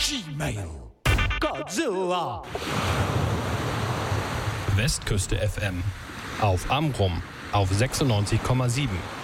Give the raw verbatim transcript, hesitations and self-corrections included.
Gmail. Godzilla. Westküste F M. Auf Amrum auf sechsundneunzig Komma sieben.